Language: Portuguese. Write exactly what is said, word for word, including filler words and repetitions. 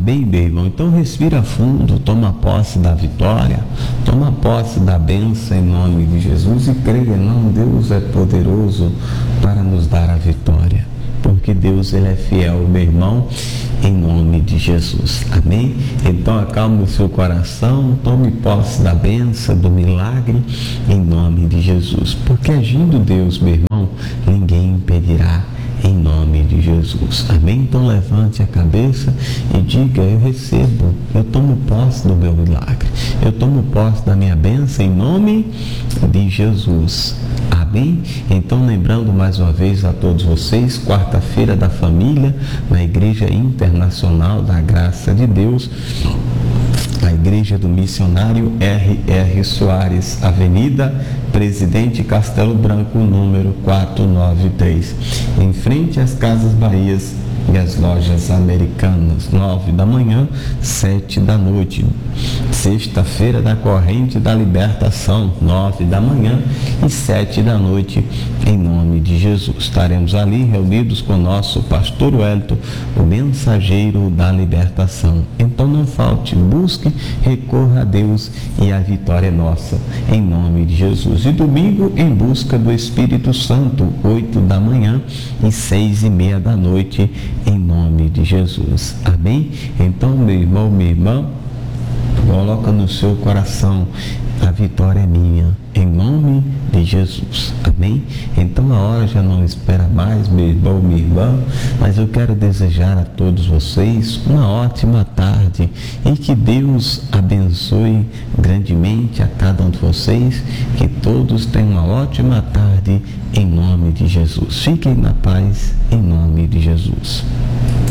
Amém, meu irmão? Então respira fundo, toma posse da vitória, toma posse da bênção em nome de Jesus e creia, não, Deus é poderoso para nos dar a vitória, porque Deus, Ele é fiel, meu irmão, em nome de Jesus. Amém? Então acalme o seu coração, tome posse da bênção, do milagre, em nome de Jesus, porque agindo Deus, meu irmão, ninguém impedirá, em nome de Jesus. Amém? Então levante a cabeça e diga: eu recebo, eu tomo posse do meu milagre, eu tomo posse da minha bênção em nome de Jesus. Amém? Então, lembrando mais uma vez a todos vocês, quarta-feira da família, na Igreja Internacional da Graça de Deus, a Igreja do Missionário R R Soares, Avenida Presidente Castelo Branco, número quatrocentos e noventa e três, em frente às Casas Bahias e às Lojas Americanas, nove da manhã, sete da noite. Sexta-feira da Corrente da Libertação, nove da manhã e sete da noite, em nome de Jesus. Estaremos ali reunidos com o nosso pastor Wellington, o mensageiro da libertação. Então não falte, busque, recorra a Deus e a vitória é nossa, em nome de Jesus. E domingo, em busca do Espírito Santo, oito da manhã e seis e meia da noite, em nome de Jesus. Amém? Então, meu irmão, minha irmã, coloca no seu coração: a vitória é minha, em nome de Jesus. Amém? Então a hora já não espera mais, meu irmão, minha irmã, mas eu quero desejar a todos vocês uma ótima tarde e que Deus abençoe grandemente a cada um de vocês, que todos tenham uma ótima tarde em nome de Jesus. Fiquem na paz, em nome de Jesus.